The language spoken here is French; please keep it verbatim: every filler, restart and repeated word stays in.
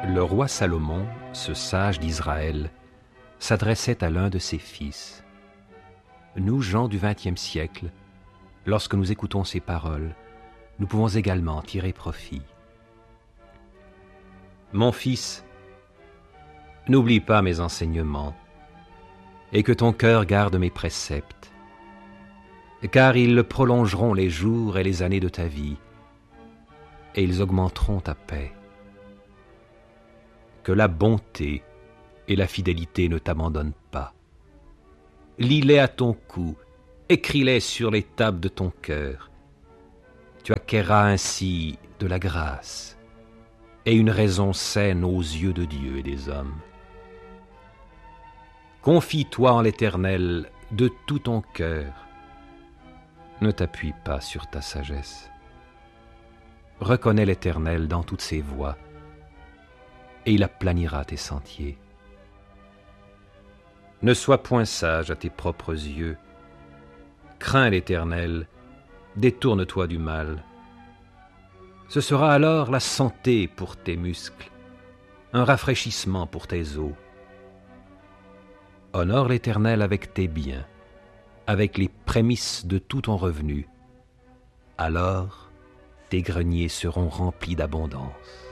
Le roi Salomon, ce sage d'Israël, s'adressait à l'un de ses fils. Nous, gens du vingtième siècle, lorsque nous écoutons ces paroles, nous pouvons également tirer profit. Mon fils, n'oublie pas mes enseignements, et que ton cœur garde mes préceptes, car ils prolongeront les jours et les années de ta vie, et ils augmenteront ta paix. Que la bonté et la fidélité ne t'abandonnent pas. Lis-les à ton cou, écris-les sur les tables de ton cœur. Tu acquerras ainsi de la grâce et une raison saine aux yeux de Dieu et des hommes. Confie-toi en l'Éternel de tout ton cœur. Ne t'appuie pas sur ta sagesse. Reconnais l'Éternel dans toutes ses voies, et il aplanira tes sentiers. Ne sois point sage à tes propres yeux. Crains l'Éternel, détourne-toi du mal. Ce sera alors la santé pour tes muscles, un rafraîchissement pour tes os. Honore l'Éternel avec tes biens, avec les prémices de tout ton revenu. Alors tes greniers seront remplis d'abondance.